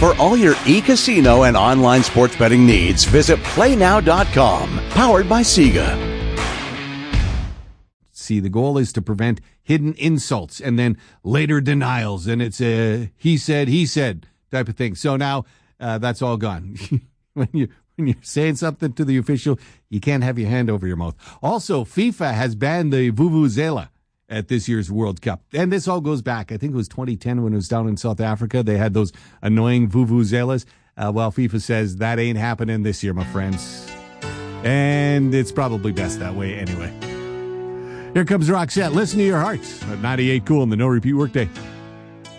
For all your e-casino and online sports betting needs, visit PlayNow.com. Powered by Sega. See, the goal is to prevent hidden insults and then later denials. And it's a he said type of thing. So now that's all gone. When you're saying something to the official, you can't have your hand over your mouth. Also, FIFA has banned the vuvuzela at this year's World Cup. And this all goes back, I think it was 2010 when it was down in South Africa. They had those annoying vuvuzelas. Well, FIFA says that ain't happening this year, my friends. And it's probably best that way anyway. Here comes Roxette. Listen to your hearts at 98 Cool in the No Repeat Workday.